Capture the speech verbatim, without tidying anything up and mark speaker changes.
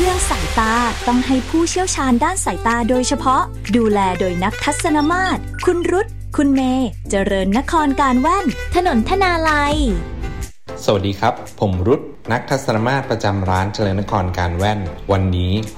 Speaker 1: เรื่องสายตาต้องให้ผู้เชี่ยวชาญด้านสายตาโดยเฉพาะดูแลโดยนักทัศนมาตรคุณรุตคุณเมย์เจริญนครการแว่นถนนธนาลัย
Speaker 2: สวัสดีครับผมรุตนักทัศนมาตรประจำร้านเจริญนครการแว่นวันนี้